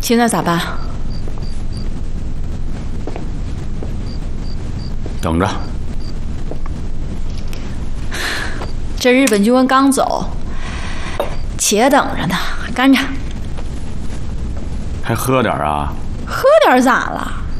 现在咋办？ 等着。 这日本军官刚走，且等着呢，干着。 还喝点啊？ 喝点咋了？